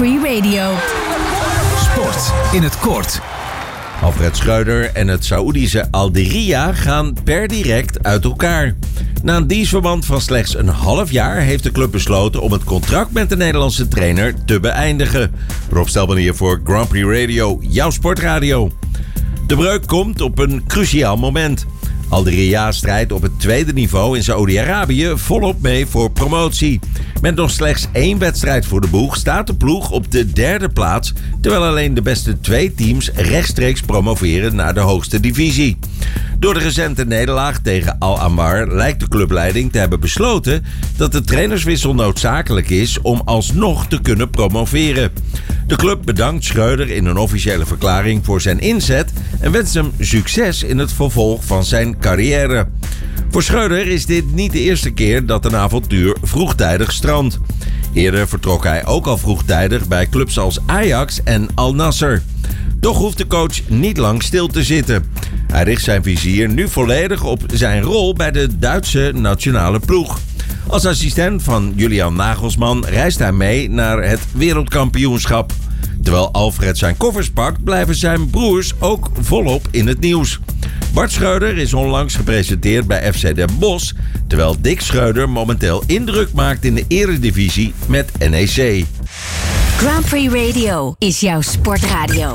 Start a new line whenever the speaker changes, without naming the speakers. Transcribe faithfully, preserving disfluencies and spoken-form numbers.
Free Radio.
Sport in het kort.
Alfred Schreuder en het Saoedische Al-Diriyah gaan per direct uit elkaar. Na een dienstverband van slechts een half jaar heeft de club besloten om het contract met de Nederlandse trainer te beëindigen. Rob Stelman hier voor Grand Prix Radio, jouw sportradio. De breuk komt op een cruciaal moment. Al-Diriyah strijdt op het tweede niveau in Saoedi-Arabië volop mee voor promotie. Met nog slechts één wedstrijd voor de boeg staat de ploeg op de derde plaats, terwijl alleen de beste twee teams rechtstreeks promoveren naar de hoogste divisie. Door de recente nederlaag tegen Al-Anwar lijkt de clubleiding te hebben besloten dat de trainerswissel noodzakelijk is om alsnog te kunnen promoveren. De club bedankt Schreuder in een officiële verklaring voor zijn inzet en wenst hem succes in het vervolg van zijn carrière. Voor Schreuder is dit niet de eerste keer dat een avontuur vroegtijdig strandt. Eerder vertrok hij ook al vroegtijdig bij clubs als Ajax en Al Nassr. Toch hoeft de coach niet lang stil te zitten. Hij richt zijn vizier nu volledig op zijn rol bij de Duitse nationale ploeg. Als assistent van Julian Nagelsman reist hij mee naar het wereldkampioenschap. Terwijl Alfred zijn koffers pakt, blijven zijn broers ook volop in het nieuws. Bart Schreuder is onlangs gepresenteerd bij F C Den Bosch, terwijl Dick Schreuder momenteel indruk maakt in de eredivisie met N E C.
Grand Prix Radio is jouw sportradio.